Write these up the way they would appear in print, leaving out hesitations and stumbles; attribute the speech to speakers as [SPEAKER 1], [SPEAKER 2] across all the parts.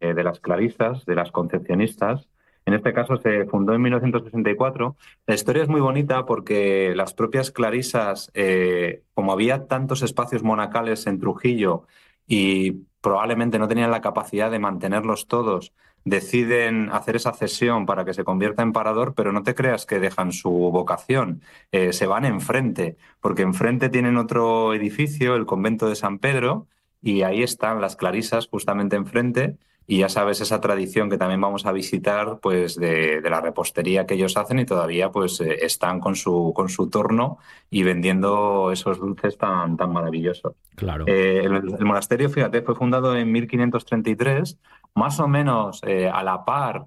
[SPEAKER 1] de las clarisas, de las concepcionistas. En este caso se fundó en 1964. La historia es muy bonita porque las propias clarisas, como había tantos espacios monacales en Trujillo y probablemente no tenían la capacidad de mantenerlos todos, deciden hacer esa cesión para que se convierta en parador, pero no te creas que dejan su vocación. Se van enfrente, porque enfrente tienen otro edificio, el convento de San Pedro, y ahí están las clarisas justamente enfrente. Y ya sabes esa tradición que también vamos a visitar, pues de la repostería que ellos hacen y todavía pues están con su torno y vendiendo esos dulces tan maravillosos.
[SPEAKER 2] Claro.
[SPEAKER 1] El monasterio, fíjate, fue fundado en 1533, más o menos a la par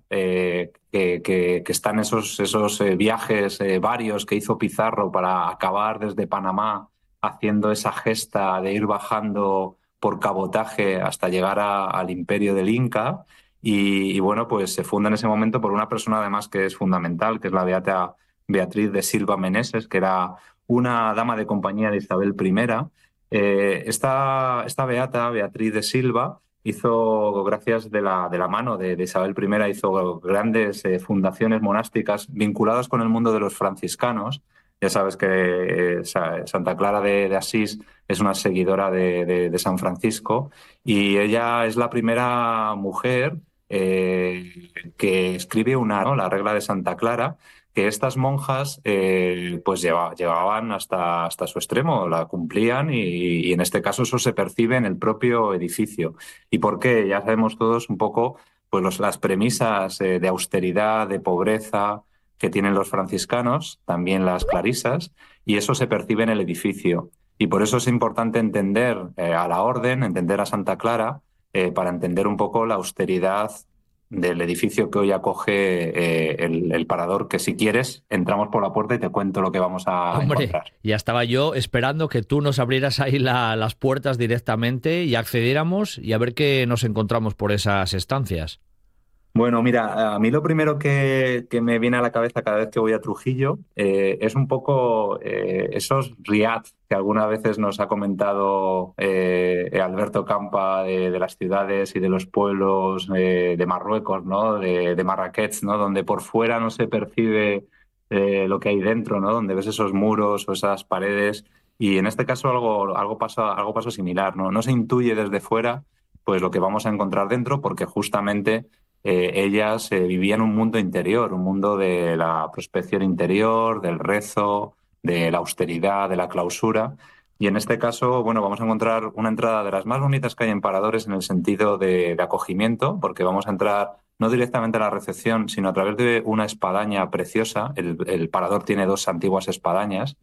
[SPEAKER 1] que están esos viajes varios que hizo Pizarro para acabar desde Panamá haciendo esa gesta de ir bajando por cabotaje hasta llegar al imperio del Inca. Y bueno, pues se funda en ese momento por una persona además que es fundamental, que es la beata Beatriz de Silva Meneses, que era una dama de compañía de Isabel I. Esta beata, Beatriz de Silva, hizo, gracias de la mano de Isabel I, hizo grandes fundaciones monásticas vinculadas con el mundo de los franciscanos. Ya sabes que Santa Clara de Asís es una seguidora de San Francisco y ella es la primera mujer que escribe ¿no? La regla de Santa Clara, que estas monjas pues llevaban hasta su extremo, la cumplían y en este caso eso se percibe en el propio edificio. ¿Y por qué? Ya sabemos todos un poco pues las premisas de austeridad, de pobreza que tienen los franciscanos, también las clarisas, y eso se percibe en el edificio. Y por eso es importante entender a la orden, entender a Santa Clara, para entender un poco la austeridad del edificio que hoy acoge el parador, que si quieres entramos por la puerta y te cuento lo que vamos a
[SPEAKER 2] Hombre,
[SPEAKER 1] encontrar.
[SPEAKER 2] ya estaba yo esperando que tú nos abrieras ahí las puertas directamente y accediéramos y a ver qué nos encontramos por esas estancias.
[SPEAKER 1] Bueno, mira, a mí lo primero que me viene a la cabeza cada vez que voy a Trujillo es un poco esos riad que algunas veces nos ha comentado Alberto Campa de las ciudades y de los pueblos de Marruecos, ¿no? De Marrakech, ¿no? Donde por fuera no se percibe lo que hay dentro, ¿no? Donde ves esos muros o esas paredes. Y en este caso algo pasa similar, ¿no? No se intuye desde fuera pues lo que vamos a encontrar dentro porque justamente ellas vivían un mundo interior, un mundo de la prospección interior, del rezo, de la austeridad, de la clausura. Y en este caso, bueno, vamos a encontrar una entrada de las más bonitas que hay en Paradores en el sentido de acogimiento, porque vamos a entrar no directamente a la recepción, sino a través de una espadaña preciosa. El Parador tiene dos antiguas espadañas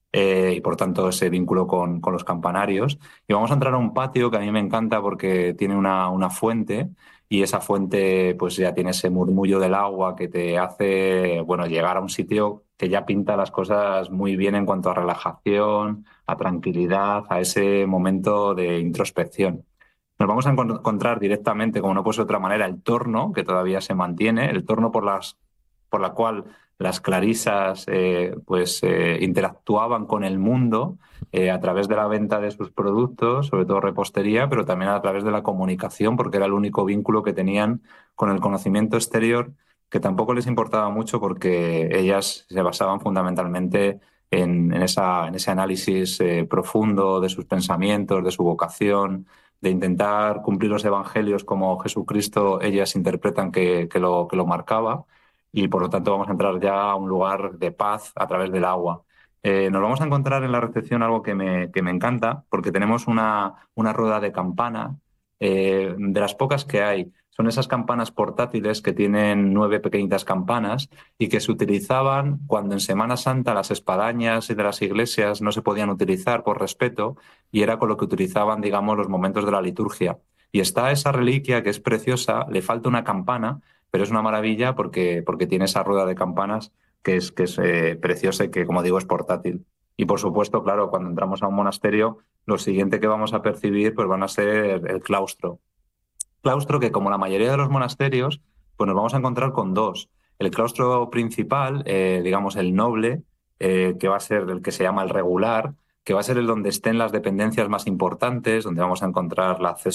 [SPEAKER 1] y por tanto ese vínculo con los campanarios. Y vamos a entrar a un patio que a mí me encanta porque tiene una fuente y esa fuente pues ya tiene ese murmullo del agua que te hace, bueno, llegar a un sitio que ya pinta las cosas muy bien en cuanto a relajación, a tranquilidad, a ese momento de introspección. Nos vamos a encontrar directamente, como no puede ser de otra manera, el torno, que todavía se mantiene, el torno por la cual las clarisas interactuaban con el mundo a través de la venta de sus productos, sobre todo repostería, pero también a través de la comunicación, porque era el único vínculo que tenían con el conocimiento exterior, que tampoco les importaba mucho porque ellas se basaban fundamentalmente en ese análisis profundo de sus pensamientos, de su vocación, de intentar cumplir los evangelios como Jesucristo, ellas interpretan que lo marcaba y por lo tanto vamos a entrar ya a un lugar de paz a través del agua. Nos vamos a encontrar en la recepción algo que me encanta, porque tenemos una rueda de campana, de las pocas que hay. Son esas campanas portátiles que tienen 9 pequeñitas campanas y que se utilizaban cuando en Semana Santa las espadañas de las iglesias no se podían utilizar por respeto y era con lo que utilizaban, digamos, los momentos de la liturgia. Y está esa reliquia que es preciosa, le falta una campana, pero es una maravilla porque tiene esa rueda de campanas que es preciosa y que, como digo, es portátil. Y por supuesto, claro, cuando entramos a un monasterio, lo siguiente que vamos a percibir pues van a ser el claustro. Claustro que, como la mayoría de los monasterios, pues nos vamos a encontrar con dos. El claustro principal, digamos el noble, que va a ser el que se llama el regular, que va a ser el donde estén las dependencias más importantes, donde vamos a encontrar la